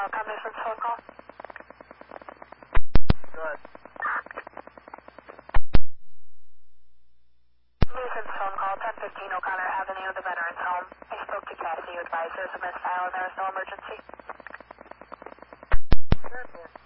Falcon nuisance phone call. Good. Nuisance phone call, 1015 O'Connor Avenue, the Veterans Home. I spoke to Cassie, who advised there's a misdial and there is no emergency. Good.